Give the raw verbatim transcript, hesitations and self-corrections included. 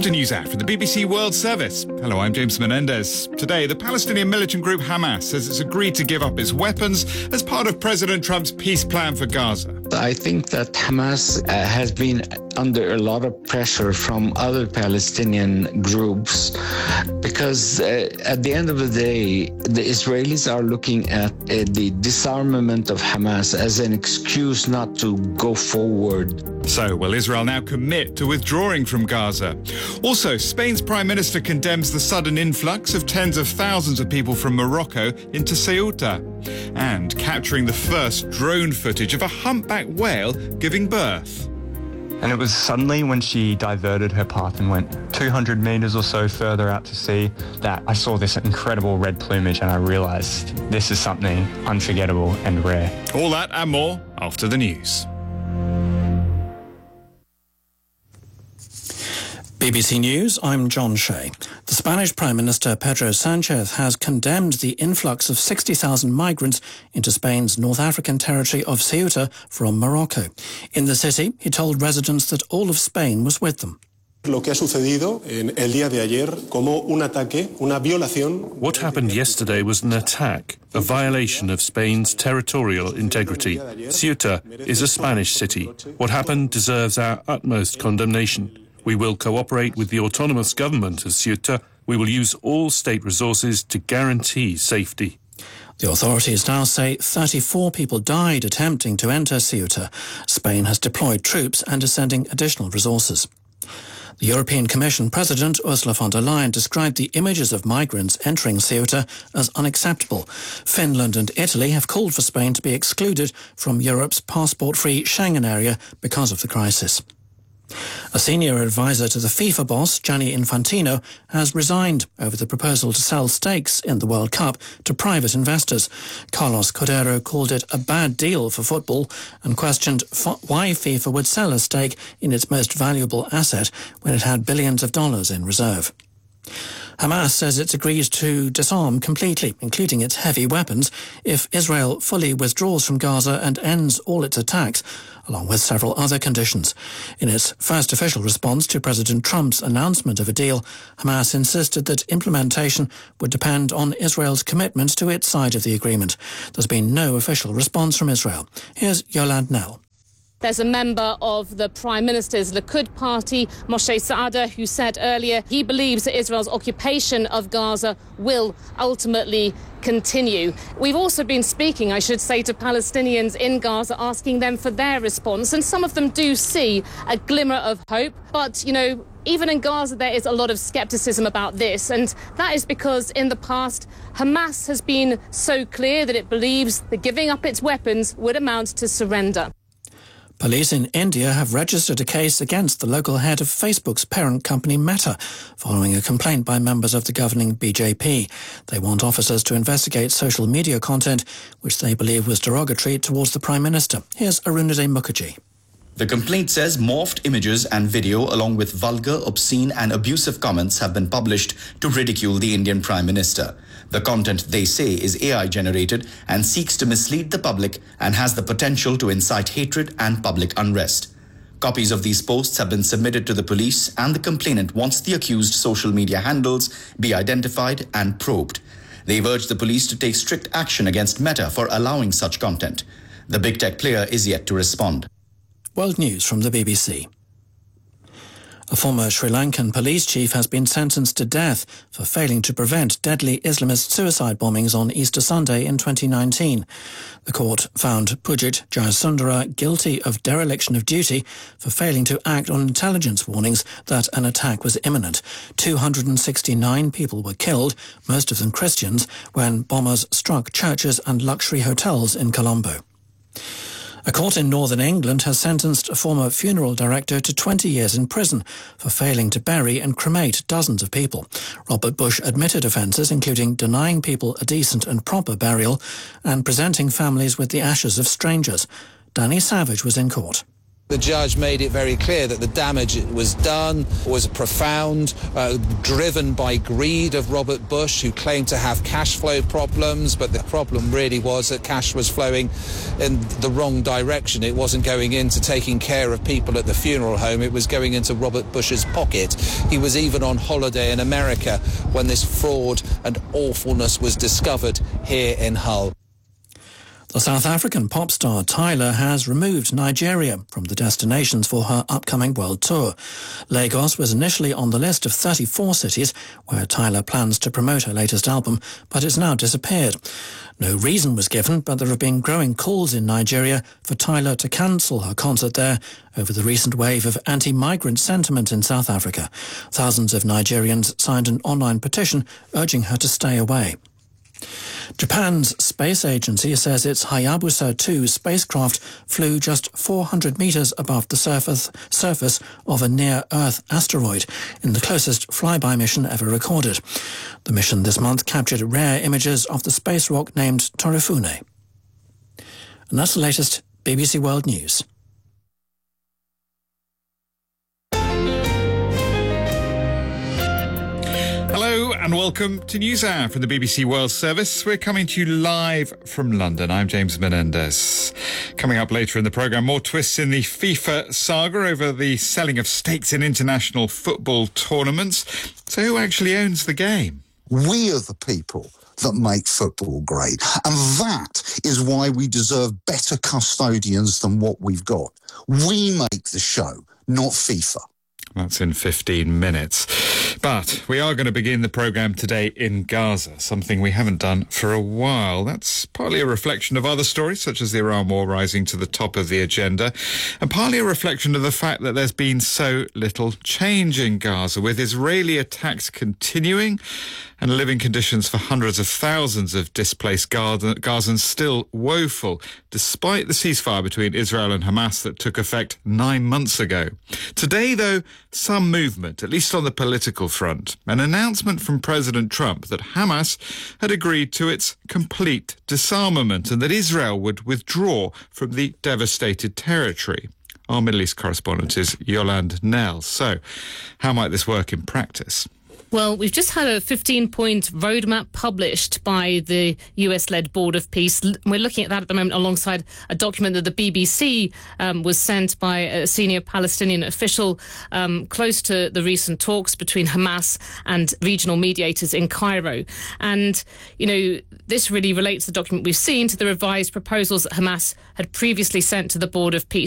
Welcome to NewsHour from the B B C World Service. Hello, I'm James Menendez. Today, the Palestinian militant group Hamas says it's agreed to give up its weapons as part of President Trump's peace plan for Gaza. I think that Hamas uh, has been under a lot of pressure from other Palestinian groups because uh, at the end of the day, the Israelis are looking at uh, the disarmament of Hamas as an excuse not to go forward. So, will Israel now commit to withdrawing from Gaza? Also, Spain's Prime Minister condemns the sudden influx of tens of thousands of people from Morocco into Ceuta and capturing the first drone footage of a humpback whale giving birth. And it was suddenly when she diverted her path and went two hundred metres or so further out to sea that I saw this incredible red plumage and I realised this is something unforgettable and rare. All that and more after the news. B B C News, I'm John Shea. The Spanish Prime Minister Pedro Sanchez has condemned the influx of sixty thousand migrants into Spain's North African territory of Ceuta from Morocco. In the city, he told residents that all of Spain was with them. What happened yesterday was an attack, a violation of Spain's territorial integrity. Ceuta is a Spanish city. What happened deserves our utmost condemnation. We will cooperate with the autonomous government of Ceuta. We will use all state resources to guarantee safety. The authorities now say thirty-four people died attempting to enter Ceuta. Spain has deployed troops and is sending additional resources. The European Commission President Ursula von der Leyen described the images of migrants entering Ceuta as unacceptable. Finland and Italy have called for Spain to be excluded from Europe's passport-free Schengen area because of the crisis. A senior advisor to the FIFA boss, Gianni Infantino, has resigned over the proposal to sell stakes in the World Cup to private investors. Carlos Cordero called it a bad deal for football and questioned f- why FIFA would sell a stake in its most valuable asset when it had billions of dollars in reserve. Hamas says it's agreed to disarm completely, including its heavy weapons, if Israel fully withdraws from Gaza and ends all its attacks, along with several other conditions. In its first official response to President Trump's announcement of a deal, Hamas insisted that implementation would depend on Israel's commitment to its side of the agreement. There's been no official response from Israel. Here's Yolande Knell. There's a member of the Prime Minister's Likud party, Moshe Saada, who said earlier he believes that Israel's occupation of Gaza will ultimately continue. We've also been speaking, I should say, to Palestinians in Gaza, asking them for their response. And some of them do see a glimmer of hope. But, you know, even in Gaza, there is a lot of skepticism about this. And that is because in the past, Hamas has been so clear that it believes that giving up its weapons would amount to surrender. Police in India have registered a case against the local head of Facebook's parent company Meta, following a complaint by members of the governing B J P. They want officers to investigate social media content, which they believe was derogatory towards the Prime Minister. Here's Arunadhay Mukherjee. The complaint says morphed images and video along with vulgar, obscene and abusive comments have been published to ridicule the Indian Prime Minister. The content, they say, is A I generated and seeks to mislead the public and has the potential to incite hatred and public unrest. Copies of these posts have been submitted to the police and the complainant wants the accused social media handles be identified and probed. They've urged the police to take strict action against Meta for allowing such content. The big tech player is yet to respond. World News from the B B C. A former Sri Lankan police chief has been sentenced to death for failing to prevent deadly Islamist suicide bombings on Easter Sunday in twenty nineteen. The court found Pujit Jayasundara guilty of dereliction of duty for failing to act on intelligence warnings that an attack was imminent. two hundred sixty-nine people were killed, most of them Christians, when bombers struck churches and luxury hotels in Colombo. A court in northern England has sentenced a former funeral director to twenty years in prison for failing to bury and cremate dozens of people. Robert Bush admitted offences including denying people a decent and proper burial and presenting families with the ashes of strangers. Danny Savage was in court. The judge made it very clear that the damage it was done was profound, uh, driven by greed of Robert Bush, who claimed to have cash flow problems, but the problem really was that cash was flowing in the wrong direction. It wasn't going into taking care of people at the funeral home, it was going into Robert Bush's pocket. He was even on holiday in America when this fraud and awfulness was discovered here in Hull. The South African pop star Tyler has removed Nigeria from the destinations for her upcoming world tour. Lagos was initially on the list of thirty-four cities where Tyler plans to promote her latest album, but it's now disappeared. No reason was given, but there have been growing calls in Nigeria for Tyler to cancel her concert there over the recent wave of anti-migrant sentiment in South Africa. Thousands of Nigerians signed an online petition urging her to stay away. Japan's space agency says its Hayabusa two spacecraft flew just four hundred metres above the surface, surface of a near-Earth asteroid in the closest flyby mission ever recorded. The mission this month captured rare images of the space rock named Torifune. And that's the latest B B C World News. Hello and welcome to NewsHour from the B B C World Service. We're coming to you live from London. I'm James Menendez. Coming up later in the programme, more twists in the FIFA saga over the selling of stakes in international football tournaments. So who actually owns the game? We are the people that make football great. And that is why we deserve better custodians than what we've got. We make the show, not FIFA. That's in fifteen minutes. But we are going to begin the programme today in Gaza, something we haven't done for a while. That's partly a reflection of other stories, such as the Iran war rising to the top of the agenda, and partly a reflection of the fact that there's been so little change in Gaza, with Israeli attacks continuing and living conditions for hundreds of thousands of displaced Gazans still woeful, despite the ceasefire between Israel and Hamas that took effect nine months ago. Today, though, some movement, at least on the political front. An announcement from President Trump that Hamas had agreed to its complete disarmament and that Israel would withdraw from the devastated territory. Our Middle East correspondent is Yolande Knell. So, how might this work in practice? Well, we've just had a fifteen-point roadmap published by the U S-led Board of Peace. We're looking at that at the moment alongside a document that the B B C um, was sent by a senior Palestinian official um, close to the recent talks between Hamas and regional mediators in Cairo. And, you know, this really relates, the document we've seen, to the revised proposals that Hamas had previously sent to the Board of Peace.